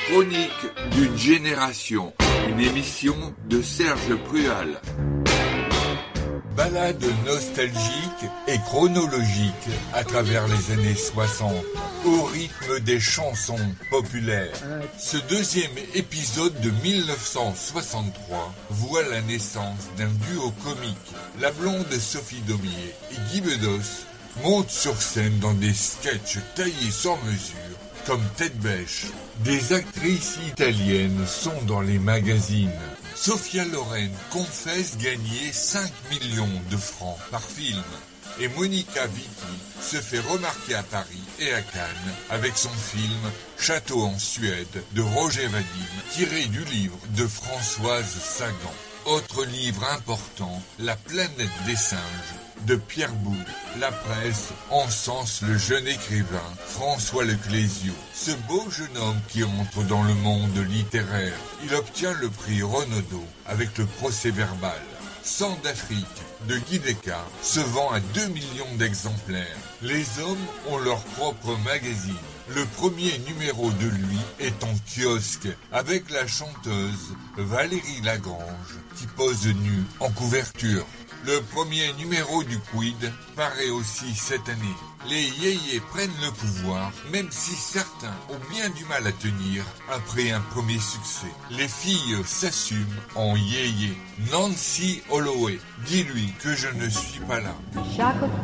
Chronique d'une génération, une émission de Serge Prual. Balade nostalgique et chronologique à travers les années 60, au rythme des chansons populaires. Ce deuxième épisode de 1963 voit la naissance d'un duo comique. La blonde Sophie Daumier et Guy Bedos montent sur scène dans des sketchs taillés sur mesure, comme Tête Bêche. Des actrices italiennes sont dans les magazines. Sophia Loren confesse gagner 5 millions de francs par film. Et Monica Vitti se fait remarquer à Paris et à Cannes avec son film Château en Suède de Roger Vadim, tiré du livre de Françoise Sagan. Autre livre important, La planète des singes de Pierre Boulle. La presse encense le jeune écrivain François Leclésio. Ce beau jeune homme qui entre dans le monde littéraire. Il obtient le prix Renaudot avec le procès-verbal. Sang d'Afrique de Guy Descartes se vend à 2 millions d'exemplaires. Les hommes ont leur propre magazine. Le premier numéro de lui est en kiosque avec la chanteuse Valérie Lagrange qui pose nue en couverture. Le premier numéro du Quid paraît aussi cette année. Les yéyés prennent le pouvoir, même si certains ont bien du mal à tenir après un premier succès. Les filles s'assument en yéyé. Nancy Holloway, dis-lui que je ne suis pas là. Chaque